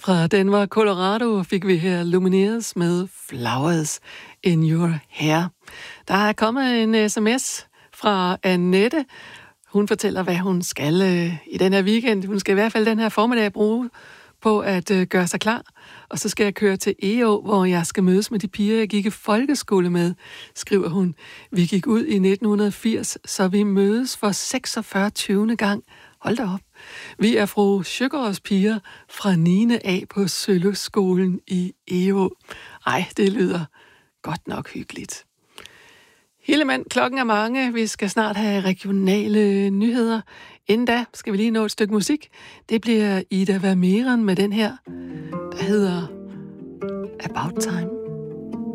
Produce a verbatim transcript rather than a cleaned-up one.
Fra Denver, Colorado fik vi her Lumineers med Flowers in Your Hair. Der er kommet en sms fra Annette. Hun fortæller, hvad hun skal øh, i den her weekend. Hun skal i hvert fald den her formiddag bruge på at øh, gøre sig klar. Og så skal jeg køre til E Å, hvor jeg skal mødes med de piger, jeg gik i folkeskole med, skriver hun. Vi gik ud i nitten firs, så vi mødes for seksogfyrre gang. Hold da op. Vi er fru Sjøgaards piger fra niende A på Søløskolen i E Å. Ej, det lyder godt nok hyggeligt. Hillemann, klokken er mange. Vi skal snart have regionale nyheder. Inden da skal vi lige nå et stykke musik. Det bliver Ida Vermeeren med den her, der hedder About Time.